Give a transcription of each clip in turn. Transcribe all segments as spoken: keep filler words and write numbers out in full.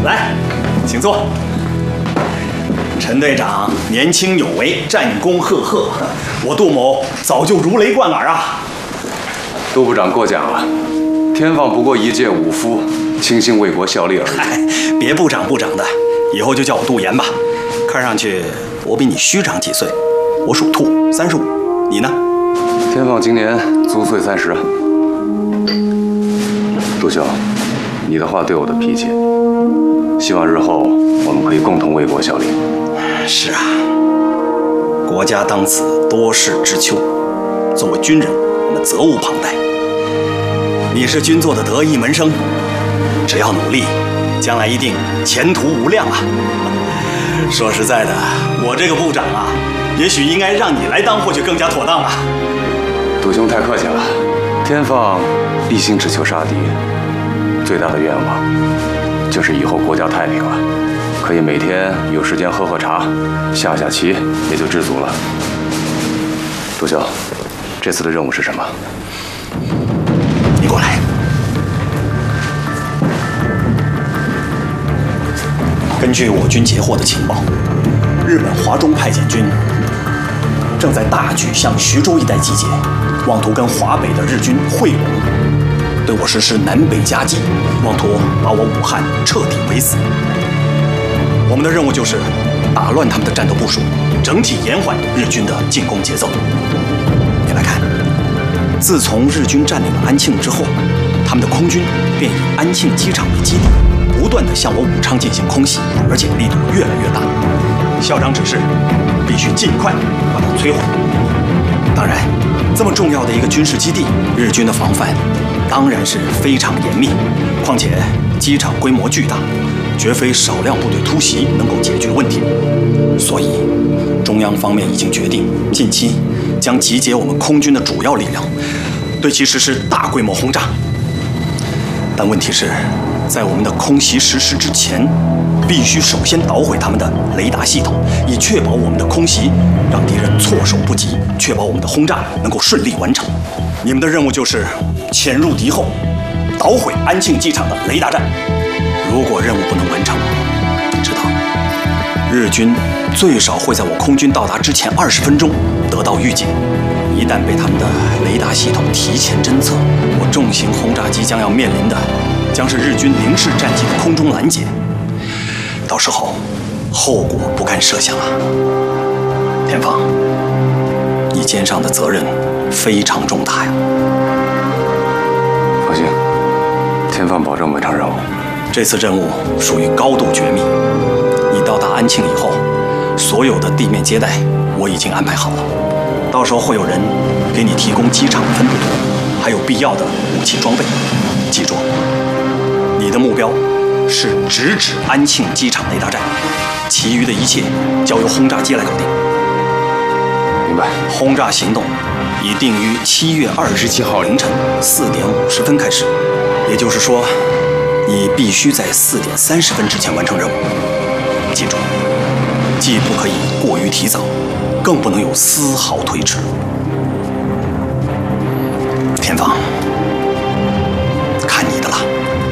来，请坐。陈队长年轻有为，战功赫赫，我杜某早就如雷贯耳啊。 杜部长过奖了，天放不过一介武夫，倾心为国效力而已。 嗨，别部长部长的，以后就叫我杜岩吧。看上去我比你虚长几岁，我属兔，三十五，你呢？ 天放今年足岁三十。杜兄，你的话对我的脾气，希望日后我们可以共同为国效力。 是啊，国家当此多事之秋，作为军人，我们责无旁贷。你是军座的得意门生，只要努力，将来一定前途无量啊！说实在的，我这个部长啊，也许应该让你来当，或许更加妥当啊。 杜兄太客气了，天放一心只求杀敌，最大的愿望就是以后国家太平了，可以每天有时间喝喝茶，下下棋，也就知足了。杜兄，这次的任务是什么？ 你过来。根据我军截获的情报，日本华中派遣军正在大举向徐州一带集结，妄图跟华北的日军会拢，对我实施南北夹击，妄图把我武汉彻底围死。我们的任务就是打乱他们的战斗部署，整体延缓日军的进攻节奏。你来看，自从日军占领了安庆之后，他们的空军便以安庆机场为基地，不断地向我武昌进行空袭，而且力度越来越大。校长指示，必须尽快把它摧毁。当然，这么重要的一个军事基地，日军的防范当然是非常严密。况且机场规模巨大，绝非少量部队突袭能够解决问题。所以，中央方面已经决定，近期将集结我们空军的主要力量，对其实施大规模轰炸。但问题是，在我们的空袭实施之前，必须首先捣毁他们的雷达系统，以确保我们的空袭让敌人措手不及，确保我们的轰炸能够顺利完成。你们的任务就是潜入敌后，捣毁安庆机场的雷达站。如果任务不能完成，你知道，日军最少会在我空军到达之前二十分钟得到预警。一旦被他们的雷达系统提前侦测，我重型轰炸机将要面临的将是日军零式战机的空中拦截。到时候，后果不堪设想啊！天放，你肩上的责任非常重大呀。 放心，天放保证完成任务。 这次任务属于高度绝密，你到达安庆以后，所有的地面接待我已经安排好了，到时候会有人给你提供机场分布图，还有必要的武器装备。记住，你的目标是直指安庆机场雷达站，其余的一切交由轰炸机来搞定。 明白。 轰炸行动已定于七月二十七号凌晨四点五十分开始，也就是说，你必须在四点三十分之前完成任务。记住，既不可以过于提早，更不能有丝毫推迟。天放，看你的了。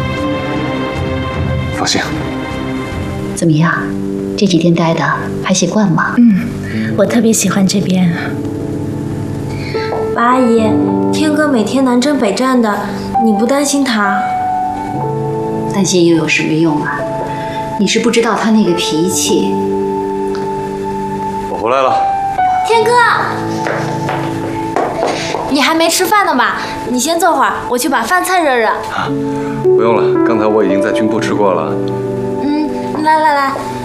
放心。 怎么样？这几天待的还习惯吗？ 嗯，我特别喜欢这边。 八阿姨，天哥每天南征北战的，你不担心他？ 担心又有什么用啊？你是不知道他那个脾气。 我回来了。 天哥，你还没吃饭呢吧？你先坐会儿，我去把饭菜热热。 啊，不用了，刚才我已经在军部吃过了。 嗯，来来来。